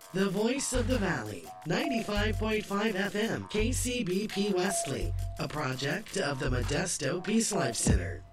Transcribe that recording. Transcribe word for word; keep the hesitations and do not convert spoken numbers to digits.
The Voice of the Valley, ninety-five point five F M, K C B P Wesley, a project of the Modesto Peace Life Center.